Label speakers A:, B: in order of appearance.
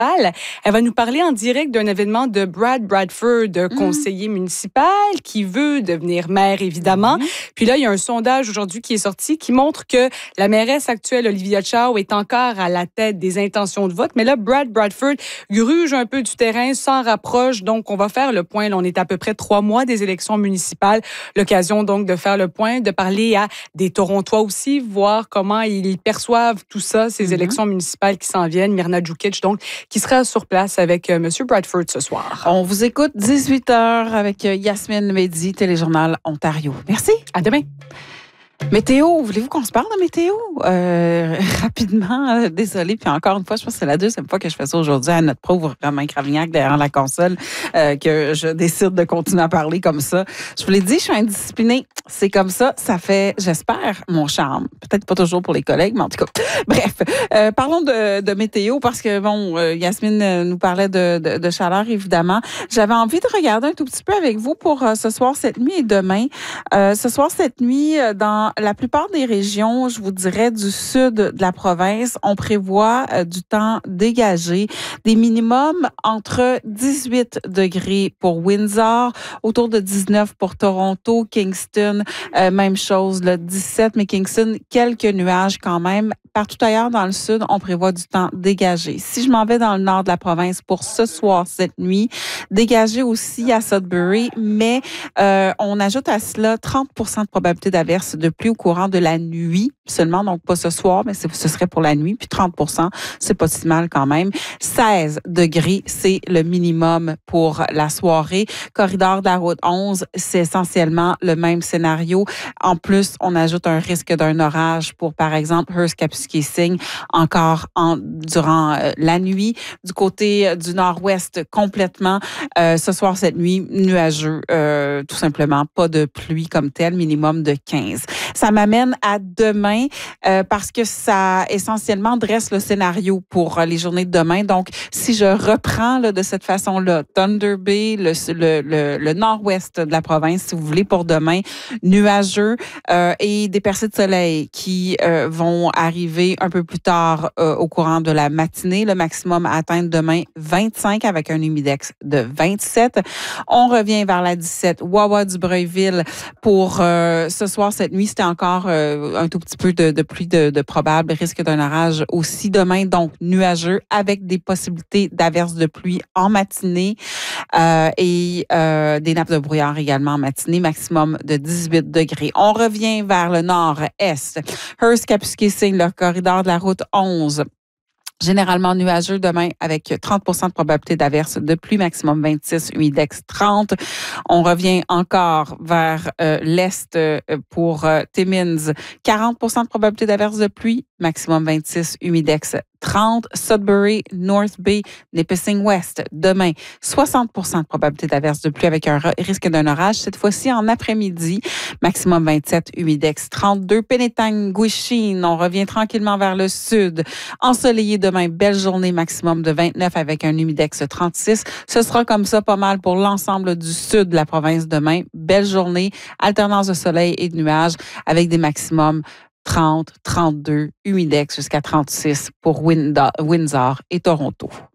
A: municipale. Elle va nous parler en direct d'un événement de Brad Bradford, conseiller municipal, qui veut devenir maire, évidemment. Puis là, il y a un sondage aujourd'hui qui est sorti qui montre que la mairesse actuelle, Olivia Chow, est encore à la tête des intentions de vote. Mais là, Brad Bradford gruge un peu du terrain, s'en rapproche. Donc, on va faire le point. Là, on est à peu près 3 mois des élections municipales. L'occasion, donc, de faire le point, de parler à des Torontois aussi, voir comment ils perçoivent tout ça, ces élections municipales qui s'en viennent. Mirna Djukic, donc, qui sera sur place avec M. Bradford ce soir.
B: On vous écoute 18h avec Yasmine Mehdi, Téléjournal Ontario. Merci.
A: À demain.
B: Météo, voulez-vous qu'on se parle de météo? Rapidement, désolée. Puis encore une fois, je pense que c'est la deuxième fois que je fais ça aujourd'hui à notre pauvre Romain Cravignac derrière la console, que je décide de continuer à parler comme ça. Je vous l'ai dit, je suis indisciplinée. C'est comme ça. Ça fait, j'espère, mon charme. Peut-être pas toujours pour les collègues, mais en tout cas. Bref, parlons de météo parce que, bon, Yasmine nous parlait de chaleur, évidemment. J'avais envie de regarder un tout petit peu avec vous pour ce soir, cette nuit et demain. Ce soir, cette nuit, dans la plupart des régions, je vous dirais du sud de la province, on prévoit du temps dégagé, des minimums entre 18 degrés pour Windsor, autour de 19 pour Toronto, Kingston, même chose, là, 17, mais Kingston, quelques nuages quand même. Partout ailleurs dans le sud, on prévoit du temps dégagé. Si je m'en vais dans le nord de la province pour ce soir, cette nuit, dégagé aussi à Sudbury, mais on ajoute à cela 30 de probabilité d'averse de pluie au courant de la nuit seulement, donc pas ce soir, mais ce serait pour la nuit, puis 30 c'est pas si mal quand même. 16 degrés, c'est le minimum pour la soirée. Corridor de la route 11, c'est essentiellement le même scénario. En plus, on ajoute un risque d'un orage pour, par exemple, Hearst-Kapuskasing, encore durant la nuit. Du côté du nord-ouest, complètement, ce soir, cette nuit, nuageux, tout simplement, pas de pluie comme telle, minimum de 15. Ça m'amène à demain parce que ça essentiellement dresse le scénario pour les journées de demain. Donc, si je reprends là, de cette façon-là, Thunder Bay, le nord-ouest de la province, si vous voulez, pour demain, nuageux et des percées de soleil qui vont arriver un peu plus tard au courant de la matinée. Le maximum à atteindre demain, 25 avec un humidex de 27. On revient vers la 17, Wawa du Breuilville pour ce soir, cette nuit, c'était encore un tout petit peu de pluie de probable, risque d'un orage aussi demain, donc nuageux avec des possibilités d'averses de pluie en matinée et des nappes de brouillard également en matinée, maximum de 18 degrés. On revient vers le nord-est. Hearst-Kapuskasing, le corridor de la route 11. Généralement nuageux demain avec 30 de probabilité d'averse de pluie, maximum 26, humidex 30. On revient encore vers l'est pour Timmins. 40 de probabilité d'averse de pluie, maximum 26, humidex 30. Sudbury, North Bay, Nipissing West. Demain, 60 de probabilité d'averse de pluie avec un risque d'un orage. Cette fois-ci en après-midi, maximum 27, humidex 32. Penetang-Guisheen, on revient tranquillement vers le sud. Ensoleillé demain, belle journée, maximum de 29 avec un humidex 36. Ce sera comme ça pas mal pour l'ensemble du sud de la province demain. Belle journée, alternance de soleil et de nuages avec des maximums 30, 32, humidex jusqu'à 36 pour Windsor et Toronto.